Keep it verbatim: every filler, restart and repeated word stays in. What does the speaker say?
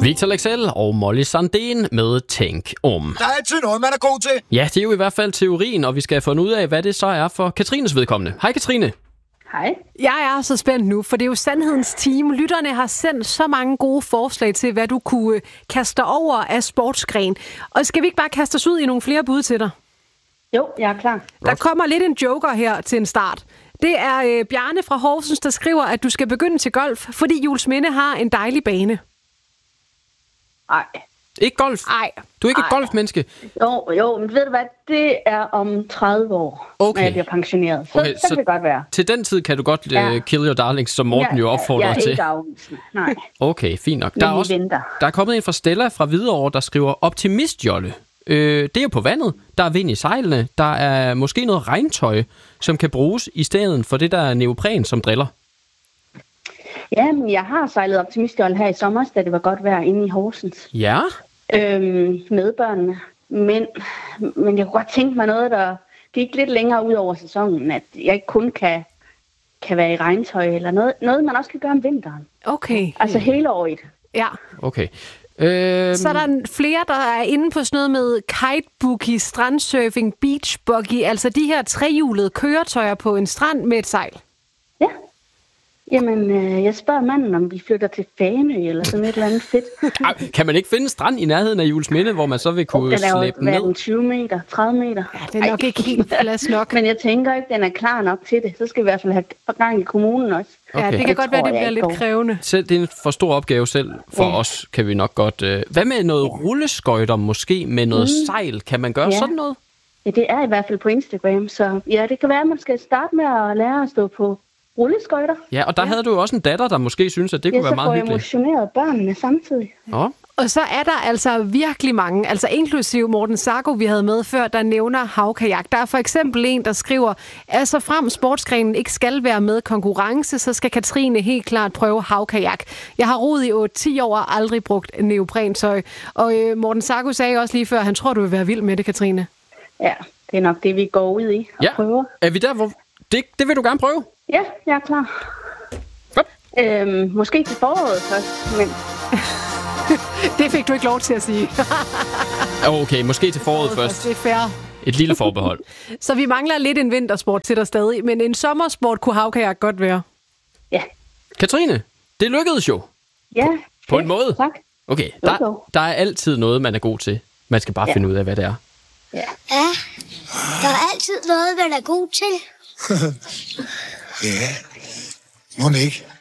Victor Leksell og Molly Sandén med Tænk om. Der er altid noget, man er god til. Ja, det er jo i hvert fald teorien, og vi skal have fundet ud af, hvad det så er for Katrines vedkommende. Hej Katrine. Hej. Jeg er så spændt nu, for det er jo Sandhedens Team. Lytterne har sendt så mange gode forslag til, hvad du kunne kaste dig over af sportsgren. Og skal vi ikke bare kaste os ud i nogle flere bud til dig? Jo, jeg er klar. Der kommer lidt en joker her til en start. Det er øh, Bjarne fra Horsens, der skriver, at du skal begynde til golf, fordi Juelsminde har en dejlig bane. Nej. Ikke golf? Nej. Du er ikke Ej. et golfmenneske? Jo, jo, men ved du hvad? Det er om tredive år, Okay. når jeg bliver pensioneret. Så, Okay, okay, så, så kan det godt være. Til den tid kan du godt Ja. uh, kill your darlings, som Morten Ja, jo opfordrer jeg er til. ikke afvisende. Nej, Okay, fint nok. men Der er, vi også, venter. der er kommet en fra Stella fra Hvidovre, der skriver optimistjolle. Øh, det er jo på vandet. Der er vind i sejlene. Der er måske noget regntøj, som kan bruges i stedet for det der neopren, som driller. Ja, men jeg har sejlet optimistjolle her i sommer, da det var godt vejr inde i Horsens. Ja. Øhm, med børnene. Men, men jeg kunne godt tænke mig noget, der gik lidt længere ud over sæsonen. At jeg ikke kun kan, kan være i regntøj, eller noget, noget, man også kan gøre om vinteren. Okay. Altså hele året. Ja. Okay. Øhm, Så er der flere, der er inde på sådan noget med kiteboogie, strandsurfing, beachbuggy, altså de her trehjulede køretøjer på en strand med et sejl. Ja. Jamen, øh, jeg spørger manden, om vi flytter til Fanø eller sådan et eller andet fedt. ej, kan man ikke finde en strand i nærheden af Juelsminde, hvor man så vil kunne Den er jo slæbe hvad er ned? den, tyve meter, tredive meter. Ja, det er nok Ej. ikke helt plads nok. Men jeg tænker ikke, den er klar nok til det. Så skal vi i hvert fald have gang i kommunen også. Okay. Ja, det kan Det godt være, tror det jeg bliver ikke lidt går. krævende. Selv, det er en for stor opgave selv for Ja. os, kan vi nok godt... Øh. Hvad med noget rulleskøjter måske med noget Mm. sejl? Kan man gøre Ja. sådan noget? Ja, det er i hvert fald på Instagram. Så ja, det kan være, at man skal starte med at lære at stå på rulleskøjter. Ja, og der ja. havde du jo også en datter, der måske synes, at det Ja, kunne være så får meget jeg hyggeligt. motioneret børnene samtidig. Nå. Og så er der altså virkelig mange, altså inklusiv Morten Sarko, vi havde med før, der nævner havkajak. Der er for eksempel en, der skriver, at så frem sportsgrenen ikke skal være med konkurrence, så skal Katrine helt klart prøve havkajak. Jeg har roet i otte ti år og aldrig brugt neoprentøj. Og øh, Morten Sarko sagde også lige før, han tror, du vil være vild med det, Katrine. Ja, det er nok det, vi går ud i og Ja. prøver. Er vi der, hvor... Det, det vil du gerne prøve? Ja, jeg er klar. Hop. Øhm, måske til foråret først, men Det fik du ikke lov til at sige. Okay, måske til foråret først. Det er fair. Et lille forbehold. Så vi mangler lidt en vintersport til dig stadig, men en sommersport kunne havkajak godt være. ja. Katrine, det lykkedes jo. Ja, På en måde. tak. Okay, Jo, der, jo. der er altid noget, man er god til. Man skal bare Ja. finde ud af, hvad det er. Ja. Ja, der er altid noget, man er god til. Ja, må ikke.